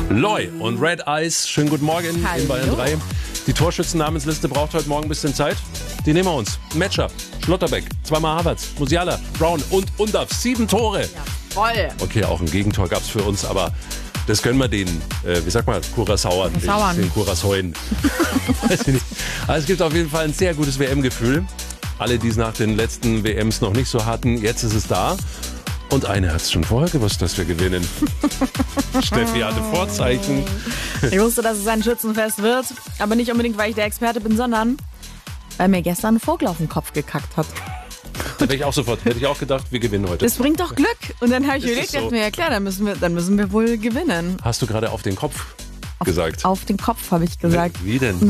Loy und Red Eyes, schönen guten Morgen Hallo. in Bayern 3. Die Torschützennamensliste braucht heute Morgen ein bisschen Zeit. Die nehmen wir uns. Matchup, Schlotterbeck, zweimal Havertz, Musiala, Brown und Undav. 7 Tore. Voll. Okay, auch ein Gegentor gab es für uns, aber das gönnen wir den, wie sagt man, Curaçaoern nicht, den Curaçaoen. Weiß ich nicht. Also es gibt auf jeden Fall ein sehr gutes WM-Gefühl. Alle, die es nach den letzten WMs noch nicht so hatten, jetzt ist es da. Und eine hat es schon vorher gewusst, dass wir gewinnen. Steffi hatte Vorzeichen. Ich wusste, dass es ein Schützenfest wird, aber nicht unbedingt, weil ich der Experte bin, sondern weil mir gestern ein Vogel auf den Kopf gekackt hat. Da hätte ich auch gedacht, wir gewinnen heute. Das bringt doch Glück. Und dann habe ich Ist überlegt, es so? dachte mir, ja klar, dann müssen wir wohl gewinnen. Hast du gerade auf den Kopf gesagt? Auf den Kopf habe ich gesagt. Wie denn?